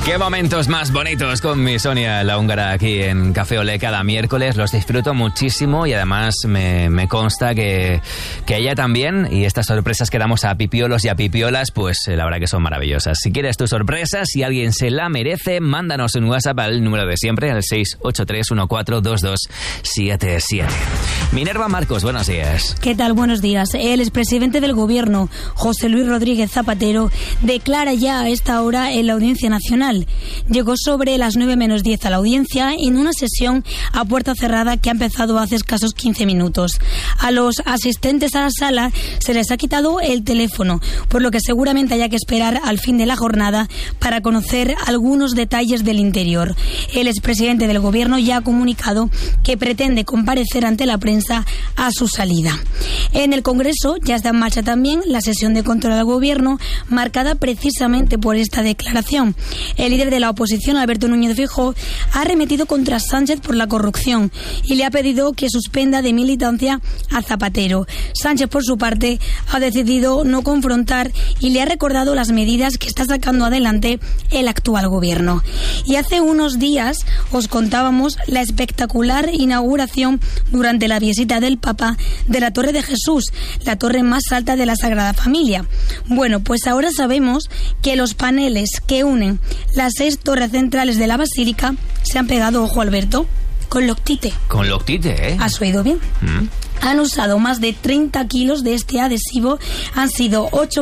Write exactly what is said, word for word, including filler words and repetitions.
Qué momentos más bonitos con mi Sonia, la húngara, aquí en Café Olé cada miércoles. Los disfruto muchísimo y además me, me consta que, que ella también. Y estas sorpresas que damos a pipiolos y a pipiolas, pues la verdad que son maravillosas. Si quieres tu sorpresa, si alguien se la merece, mándanos un WhatsApp al número de siempre, al seis ocho tres uno cuatro dos dos siete siete. Minerva Marcos, buenos días. ¿Qué tal? Buenos días. El expresidente del Gobierno, José Luis Rodríguez Zapatero, declara ya a esta hora en la Audiencia Nacional. Llegó sobre las nueve menos diez a la audiencia en una sesión a puerta cerrada que ha empezado hace escasos quince minutos. A los asistentes a la sala se les ha quitado el teléfono, por lo que seguramente haya que esperar al fin de la jornada para conocer algunos detalles del interior. El expresidente del Gobierno ya ha comunicado que pretende comparecer ante la prensa a su salida. En el Congreso ya está en marcha también la sesión de control al Gobierno, marcada precisamente por esta declaración. El líder de la oposición, Alberto Núñez Feijóo, ha arremetido contra Sánchez por la corrupción y le ha pedido que suspenda de militancia a Zapatero. Sánchez, por su parte, ha decidido no confrontar y le ha recordado las medidas que está sacando adelante el actual Gobierno. Y hace unos días os contábamos la espectacular inauguración durante la visita del Papa de la Torre de Jesús, la torre más alta de la Sagrada Familia. Bueno, pues ahora sabemos que los paneles que unen las seis torres centrales de la Basílica se han pegado, ojo Alberto, con loctite. Con loctite, ¿eh? ¿Has oído bien? ¿Mm? Han usado más de treinta kilos de este adhesivo, han sido ocho